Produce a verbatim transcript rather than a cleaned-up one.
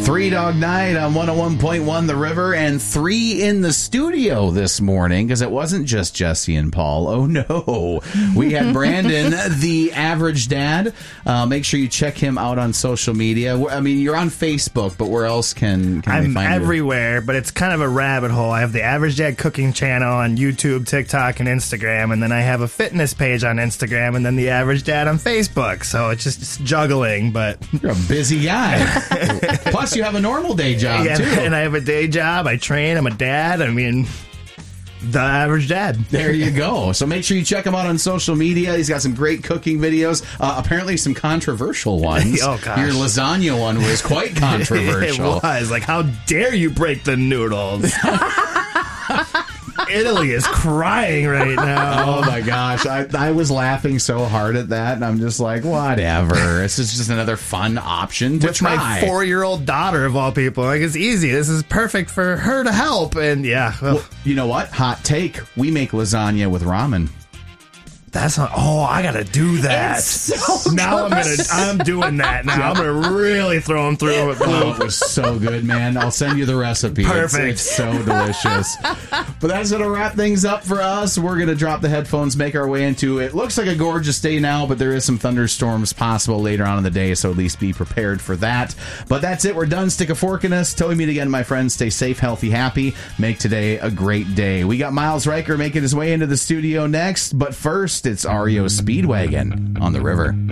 Three Dog Night on one oh one point one The River, and three in the studio this morning because it wasn't just Jesse and Paul. Oh, no. We had Brandon, the average dad. Uh, make sure you check him out on social media. I mean, you're on Facebook, but where else can, can I'm they find everywhere, but it's kind of a rabbit hole. I have the Average Dad Cooking channel on YouTube, TikTok, and Instagram, and then I have a fitness page on Instagram, and then the Average Dad on Facebook. So it's just it's juggling, but... You're a busy guy. Plus, you have a normal day job, yeah, too. And I have a day job. I train. I'm a dad. I mean... The Average Dad. There you go. So make sure you check him out on social media. He's got some great cooking videos. Uh, apparently some controversial ones. Oh, gosh. Your lasagna one was quite controversial. It was. Like, how dare you break the noodles? Italy is crying right now. Oh, my gosh. I, I was laughing so hard at that, and I'm just like, whatever. This is just another fun option to With try. my four-year-old daughter, of all people. Like, it's easy. This is perfect for her to help. And, yeah. Well, Well, you know what? Hot take. We make lasagna with ramen. That's not. Oh, I gotta do that. It's so now I'm gonna. good. I'm doing that now. I'm gonna really throw them through it. Oh, it was so good, man. I'll send you the recipe. It's- Perfect. It's, so delicious. But that's going to wrap things up for us. We're going to drop the headphones, make our way into it. Looks like a gorgeous day now, but there is some thunderstorms possible later on in the day, so at least be prepared for that. But that's it. We're done. Stick a fork in us. Till we meet again, my friends, stay safe, healthy, happy. Make today a great day. We got Miles Riker making his way into the studio next, but first, it's R E O Speedwagon on the river.